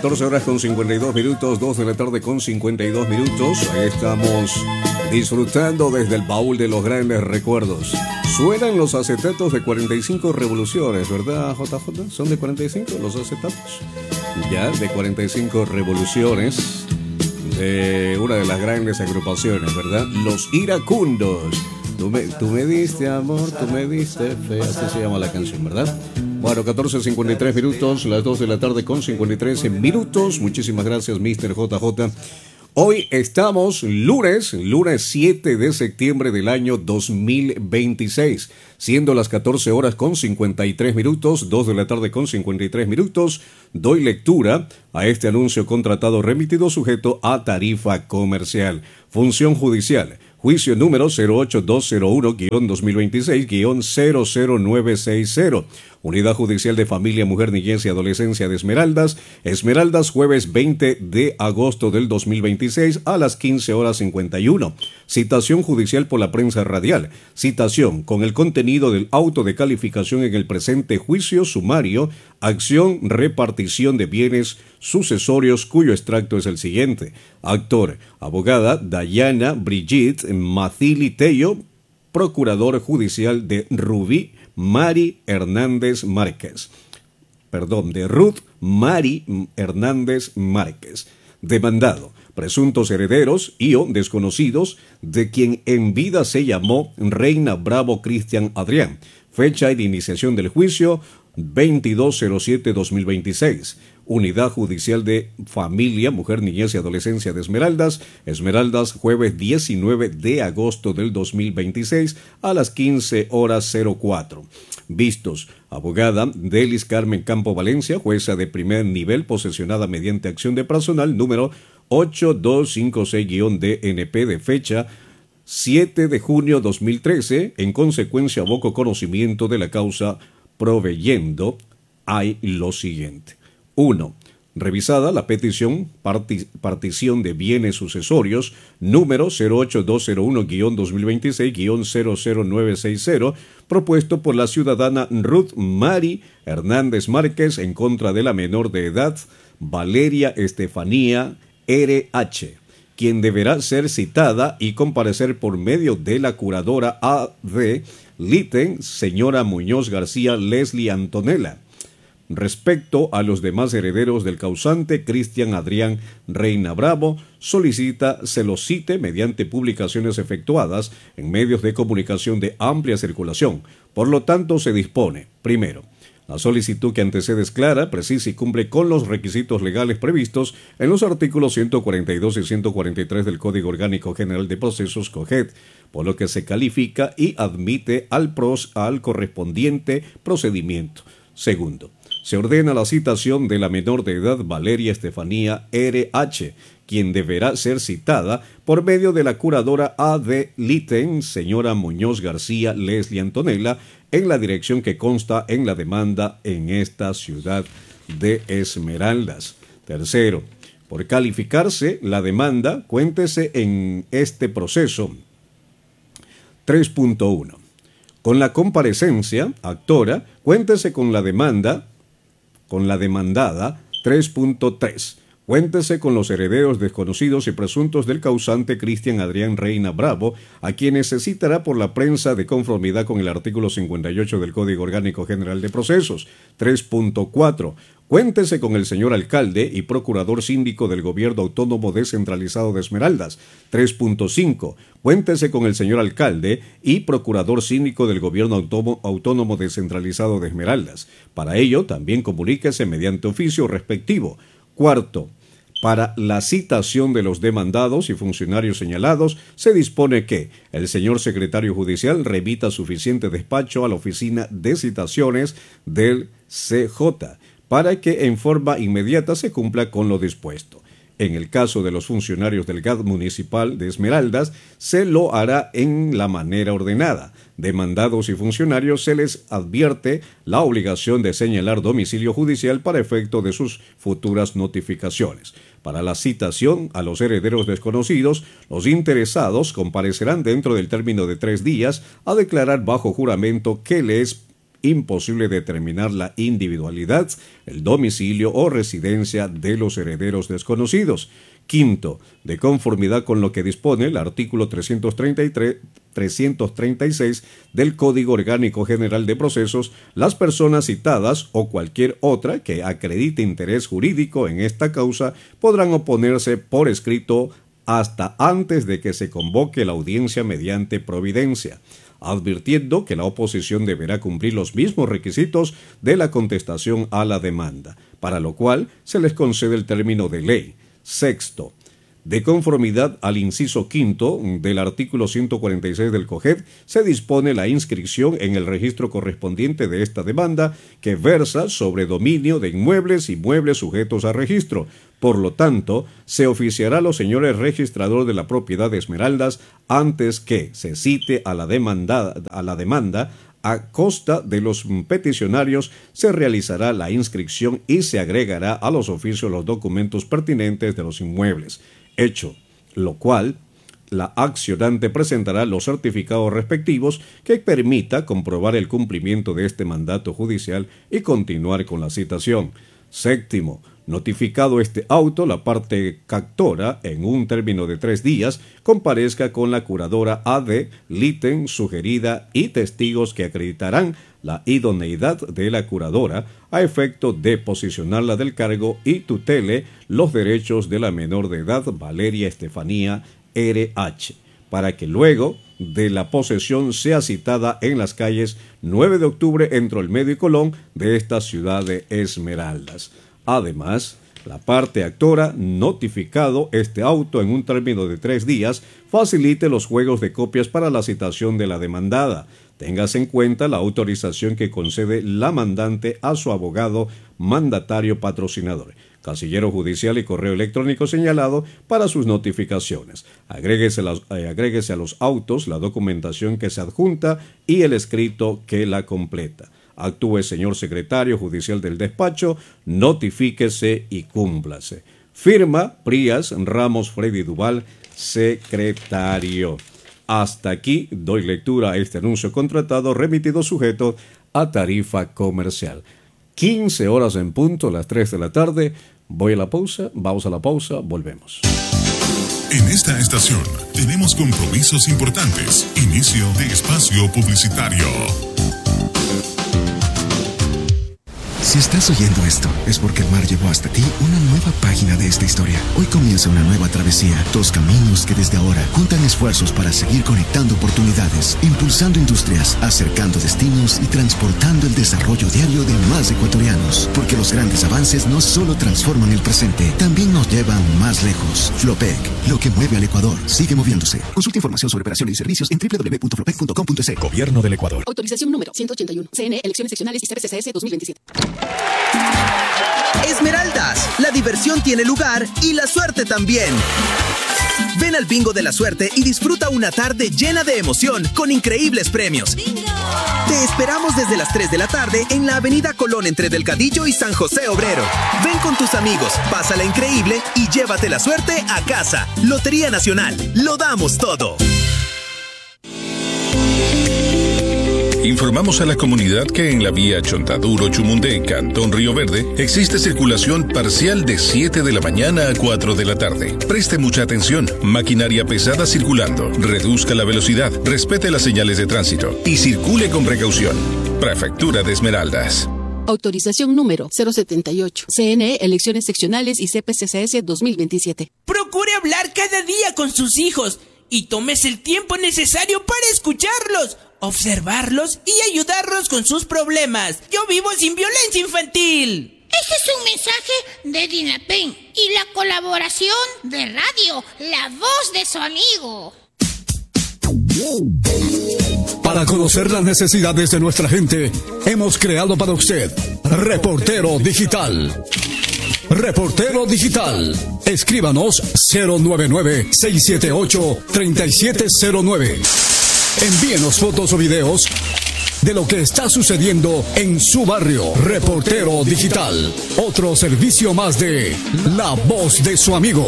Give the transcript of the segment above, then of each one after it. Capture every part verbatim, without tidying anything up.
catorce horas con cincuenta y dos minutos, dos de la tarde con cincuenta y dos minutos. Ahí estamos disfrutando desde el baúl de los grandes recuerdos. Suenan los acetatos de cuarenta y cinco revoluciones, ¿verdad, J J? ¿Son de cuarenta y cinco los acetatos? Ya, de cuarenta y cinco revoluciones de una de las grandes agrupaciones, ¿verdad? Los Iracundos. Tú me, tú me diste amor, tú me diste fe, así se llama la canción, ¿verdad? Bueno, catorce cincuenta y tres minutos, las dos de la tarde con cincuenta y tres minutos. Muchísimas gracias, mister J J. Hoy estamos lunes, lunes siete de septiembre del año dos mil veintiséis, siendo las catorce horas con cincuenta y tres minutos, dos de la tarde con cincuenta y tres minutos. Doy lectura a este anuncio contratado remitido sujeto a tarifa comercial. Función judicial. Juicio número cero ocho dos cero uno guión dos mil veintiséis guión cero cero nueve seis cero. Unidad Judicial de Familia, Mujer, Niñez y Adolescencia de Esmeraldas. Esmeraldas, jueves veinte de agosto del dos mil veintiséis a las quince horas cincuenta y uno. Citación judicial por la prensa radial. Citación con el contenido del auto de calificación en el presente juicio sumario. Acción, repartición de bienes sucesorios, cuyo extracto es el siguiente. Actor, abogada Dayana Brigitte Macili Tello, procurador judicial de Rubí Mari Hernández Márquez. Perdón, de Ruth Mari Hernández Márquez. Demandado, presuntos herederos y o desconocidos de quien en vida se llamó Reina Bravo Cristian Adrián. Fecha de iniciación del juicio, veintidós cero siete dos mil veintiséis. Unidad Judicial de Familia, Mujer, Niñez y Adolescencia de Esmeraldas. Esmeraldas, jueves diecinueve de agosto del dos mil veintiséis a las quince horas cero cuatro. Vistos. Abogada Delis Carmen Campo Valencia, jueza de primer nivel, posesionada mediante acción de personal número ocho dos cinco seis D N P de fecha siete de junio dos mil trece. En consecuencia, aboco conocimiento de la causa proveyendo hay lo siguiente. uno. Revisada la petición parti partición de bienes sucesorios número cero ocho dos cero uno guión dos mil veintiséis guión cero cero nueve seis cero propuesto por la ciudadana Ruth Mari Hernández Márquez en contra de la menor de edad Valeria Estefanía R H, quien deberá ser citada y comparecer por medio de la curadora A D Liten, señora Muñoz García Leslie Antonella. Respecto a los demás herederos del causante, Cristian Adrián Reina Bravo, solicita se los cite mediante publicaciones efectuadas en medios de comunicación de amplia circulación. Por lo tanto, se dispone, primero, la solicitud que antecede es clara, precisa y cumple con los requisitos legales previstos en los artículos ciento cuarenta y dos y ciento cuarenta y tres del Código Orgánico General de Procesos (COGED), por lo que se califica y admite al, pros, al correspondiente procedimiento. Segundo, se ordena la citación de la menor de edad Valeria Estefanía R H, quien deberá ser citada por medio de la curadora A D Liten, señora Muñoz García Leslie Antonella, en la dirección que consta en la demanda en esta ciudad de Esmeraldas. Tercero, por calificarse la demanda, cuéntese en este proceso. tres punto uno. Con la comparecencia, actora, cuéntese con la demanda, con la demandada. Tres punto tres. Cuéntese con los herederos desconocidos y presuntos del causante Cristian Adrián Reina Bravo, a quienes se citará por la prensa de conformidad con el artículo cincuenta y ocho del Código Orgánico General de Procesos. Tres punto cuatro. Cuéntese con el señor alcalde y procurador síndico del Gobierno Autónomo Descentralizado de Esmeraldas. Tres punto cinco. Cuéntese con el señor alcalde y procurador síndico del Gobierno Autónomo Descentralizado de Esmeraldas. Para ello, también comuníquese mediante oficio respectivo. Cuarto, para la citación de los demandados y funcionarios señalados, se dispone que el señor secretario judicial remita suficiente despacho a la oficina de citaciones del C J para que en forma inmediata se cumpla con lo dispuesto. En el caso de los funcionarios del G A D municipal de Esmeraldas, se lo hará en la manera ordenada. Demandados y funcionarios se les advierte la obligación de señalar domicilio judicial para efecto de sus futuras notificaciones. Para la citación a los herederos desconocidos, los interesados comparecerán dentro del término de tres días a declarar bajo juramento que les imposible determinar la individualidad, el domicilio o residencia de los herederos desconocidos. Quinto, de conformidad con lo que dispone el artículo trescientos treinta y tres, trescientos treinta y seis del Código Orgánico General de Procesos, las personas citadas o cualquier otra que acredite interés jurídico en esta causa podrán oponerse por escrito hasta antes de que se convoque la audiencia mediante providencia, advirtiendo que la oposición deberá cumplir los mismos requisitos de la contestación a la demanda, para lo cual se les concede el término de ley. Sexto, de conformidad al inciso quinto del artículo ciento cuarenta y seis del COGED, se dispone la inscripción en el registro correspondiente de esta demanda que versa sobre dominio de inmuebles y muebles sujetos a registro. Por lo tanto, se oficiará a los señores registradores de la propiedad de Esmeraldas antes que se cite a la demanda, a la demanda a costa de los peticionarios, se realizará la inscripción y se agregará a los oficios los documentos pertinentes de los inmuebles, hecho lo cual la accionante presentará los certificados respectivos que permita comprobar el cumplimiento de este mandato judicial y continuar con la citación. Séptimo, notificado este auto, la parte captora, en un término de tres días, comparezca con la curadora A D, liten, sugerida y testigos que acreditarán la idoneidad de la curadora a efecto de posicionarla del cargo y tutele los derechos de la menor de edad Valeria Estefanía R H, para que luego de la posesión sea citada en las calles nueve de octubre entre Olmedo y Colón de esta ciudad de Esmeraldas. Además, la parte actora, notificado este auto en un término de tres días, facilite los juegos de copias para la citación de la demandada. Téngase en cuenta la autorización que concede la mandante a su abogado mandatario patrocinador, casillero judicial y correo electrónico señalado para sus notificaciones. Agréguese, las, eh, agréguese a los autos la documentación que se adjunta y el escrito que la completa. Actúe, señor secretario judicial del despacho, notifíquese y cúmplase. Firma Prías Ramos Freddy Duval, secretario. Hasta aquí doy lectura a este anuncio contratado remitido sujeto a tarifa comercial. quince horas en punto, las tres de la tarde. Voy a la pausa, vamos a la pausa, volvemos. En esta estación tenemos compromisos importantes. Inicio de espacio publicitario. Si estás oyendo esto, es porque el mar llevó hasta ti una nueva página de esta historia. Hoy comienza una nueva travesía, dos caminos que desde ahora juntan esfuerzos para seguir conectando oportunidades, impulsando industrias, acercando destinos y transportando el desarrollo diario de más ecuatorianos. Porque los grandes avances no solo transforman el presente, también nos llevan más lejos. Flopec, lo que mueve al Ecuador, sigue moviéndose. Consulta información sobre operaciones y servicios en doble u doble u doble u punto flopec punto com punto es. Gobierno del Ecuador. Autorización número ciento ochenta y uno. C N E, Elecciones Seccionales y C P C C S dos mil veintisiete. Esmeraldas, la diversión tiene lugar y la suerte también. Ven al Bingo de la Suerte y disfruta una tarde llena de emoción con increíbles premios. ¡Bingo! Te esperamos desde las tres de la tarde en la Avenida Colón entre Delgadillo y San José Obrero. Ven con tus amigos, pásala increíble y llévate la suerte a casa. Lotería Nacional, lo damos todo. Informamos a la comunidad que en la vía Chontaduro-Chumundé, Cantón Río Verde, existe circulación parcial de siete de la mañana a cuatro de la tarde. Preste mucha atención. Maquinaria pesada circulando. Reduzca la velocidad, respete las señales de tránsito y circule con precaución. Prefectura de Esmeraldas. Autorización número cero setenta y ocho. C N E, Elecciones Seccionales y C P C C S dos mil veintisiete. Procure hablar cada día con sus hijos y tómese el tiempo necesario para escucharlos, observarlos y ayudarlos con sus problemas. Yo vivo sin violencia infantil. Este es un mensaje de DINAPEN y la colaboración de Radio La Voz de su amigo. Para conocer las necesidades de nuestra gente, hemos creado para usted Reportero Digital. Reportero Digital. Escríbanos cero nueve nueve, seis siete ocho, tres siete cero nueve. Envíenos fotos o videos de lo que está sucediendo en su barrio. Reportero Digital. Otro servicio más de La Voz de su amigo.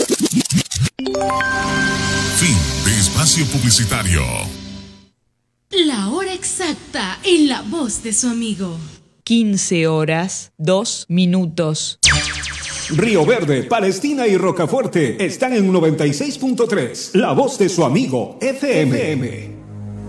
Fin de espacio publicitario. La hora exacta en la voz de su amigo. quince horas, dos minutos. Río Verde, Palestina y Rocafuerte están en noventa y seis punto tres. La voz de su amigo F M.